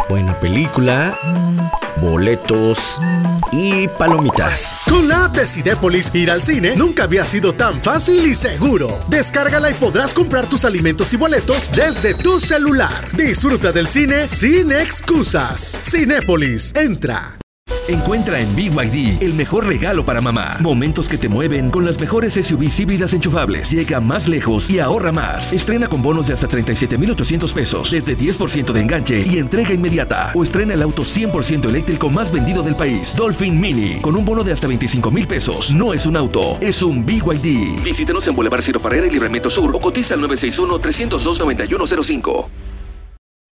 buena película, boletos y palomitas. Con la app de Cinépolis, ir al cine nunca había sido tan fácil y seguro. Descárgala y podrás comprar tus alimentos y boletos desde tu celular. Disfruta del cine sin excusas. Cinépolis, entra. Encuentra en BYD el mejor regalo para mamá. Momentos que te mueven con las mejores SUVs híbridas enchufables. Llega más lejos y ahorra más. Estrena con bonos de hasta 37,800 pesos, desde 10% de enganche y entrega inmediata. O estrena el auto 100% eléctrico más vendido del país, Dolphin Mini, con un bono de hasta 25,000 pesos. No es un auto, es un BYD. Visítenos en Boulevard Ciro Farrera y Libramiento Sur o cotiza al 961-302-9105.